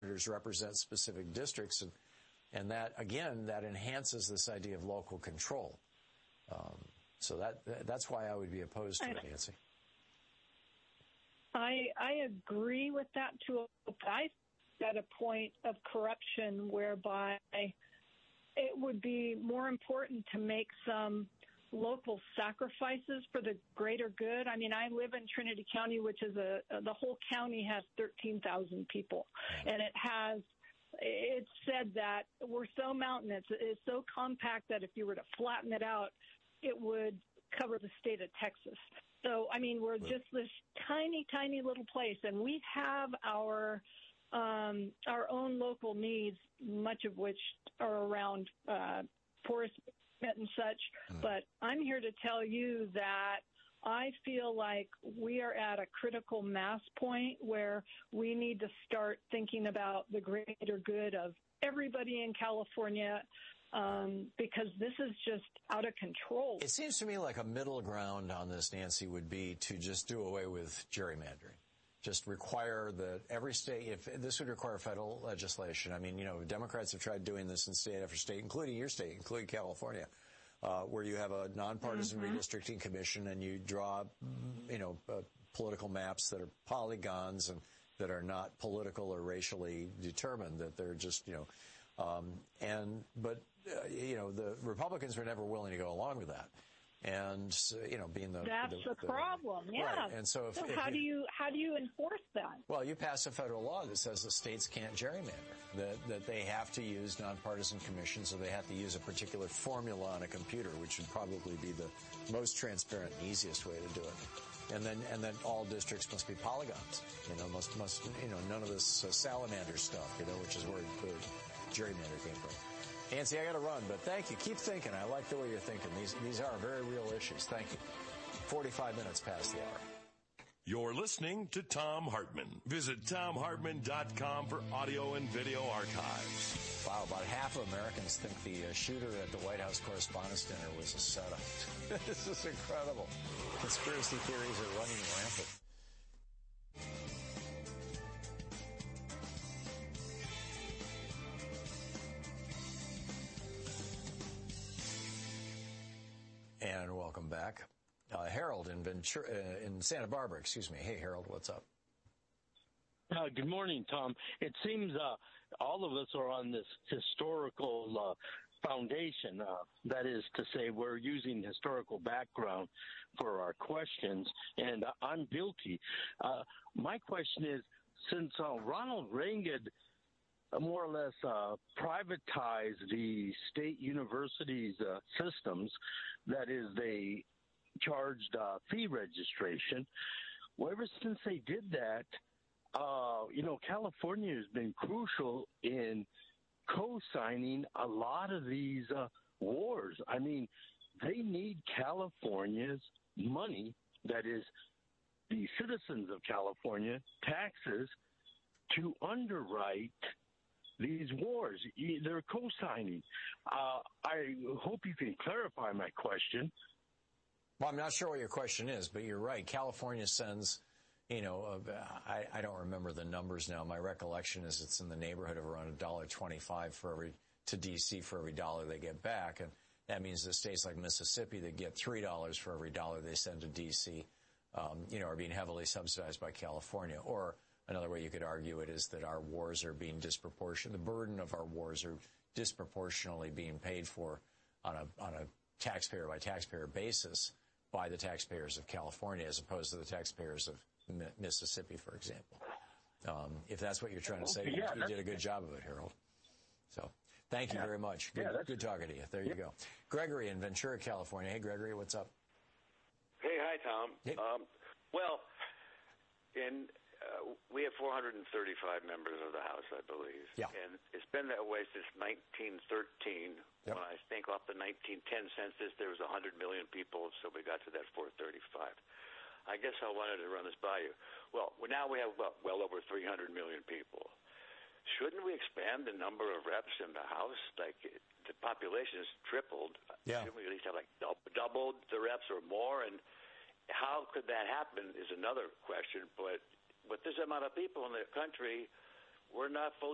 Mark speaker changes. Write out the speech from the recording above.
Speaker 1: senators represent specific districts, and that, again, that enhances this idea of local control. So that's why I would be opposed to it, Nancy.
Speaker 2: I agree with that too. I at a point of corruption whereby it would be more important to make some local sacrifices for the greater good. I mean, I live in Trinity County, which is the whole county has 13,000 people, and it's said that we're so mountainous, it's so compact that if you were to flatten it out, it would cover the state of Texas. So, I mean, we're just this tiny, tiny little place, and we have our own local needs, much of which are around forest and such. But I'm here to tell you that I feel like we are at a critical mass point where we need to start thinking about the greater good of everybody in California, because this is just out of control.
Speaker 1: It seems to me like a middle ground on this, Nancy, would be to just do away with gerrymandering. Just require that every state, if this would require federal legislation. I mean, Democrats have tried doing this in state after state, including your state, including California, where you have a nonpartisan redistricting commission and you draw, political maps that are polygons and that are not political or racially determined, that they're just, but the Republicans were never willing to go along with that. And, being
Speaker 2: that's the problem. Yeah.
Speaker 1: Right. And so
Speaker 2: how do you enforce that?
Speaker 1: Well, you pass a federal law that says the states can't gerrymander, that they have to use nonpartisan commissions, or they have to use a particular formula on a computer, which would probably be the most transparent and easiest way to do it. And then all districts must be polygons. Must none of this salamander stuff, which is where the gerrymander came from. Nancy, I got to run, but thank you. Keep thinking. I like the way you're thinking. These are very real issues. Thank you. 45 minutes past the hour.
Speaker 3: You're listening to Thom Hartmann. Visit ThomHartmann.com for audio and video archives.
Speaker 1: Wow, about half of Americans think the shooter at the White House Correspondents' Dinner was a setup. This is incredible. Conspiracy theories are running rampant. And welcome back. Harold in Santa Barbara, excuse me. Hey, Harold, what's up?
Speaker 4: Good morning, Tom. It seems all of us are on this historical foundation. That is to say, we're using historical background for our questions, and I'm guilty. My question is, since Ronald Reagan more or less privatized the state universities' systems, that is, they charged fee registration. Well, ever since they did that, California has been crucial in co-signing a lot of these wars. I mean, they need California's money, that is, the citizens of California, taxes, to underwrite these wars. They're co-signing. I hope you can clarify my question.
Speaker 1: Well, I'm not sure what your question is, but you're right. California sends, I don't remember the numbers now. My recollection is it's in the neighborhood of around $1.25 to D.C. for every dollar they get back. And that means that states like Mississippi that get $3 for every dollar they send to D.C., are being heavily subsidized by California. Or another way you could argue it is that our wars are being disproportionate. The burden of our wars are disproportionately being paid for on a taxpayer by taxpayer basis by the taxpayers of California, as opposed to the taxpayers of Mississippi, for example. If that's what you're trying to say, you did a good job of it, Harold. So thank you very much. Good talking to you. There you go. Gregory in Ventura, California. Hey, Gregory, what's up?
Speaker 5: Hey, hi, Tom.
Speaker 1: Hey.
Speaker 5: We have 435 members of the House, I believe.
Speaker 1: Yeah.
Speaker 5: And it's been that way since 1913.
Speaker 1: Yep.
Speaker 5: When I think off the 1910 census, there was 100 million people, so we got to that 435. I guess I wanted to run this by you. Well, now we have well over 300 million people. Shouldn't we expand the number of reps in the House? Like, the population has tripled.
Speaker 1: Yeah.
Speaker 5: Shouldn't we at least have, doubled the reps or more? And how could that happen is another question. But with this amount of people in the country, we're not fully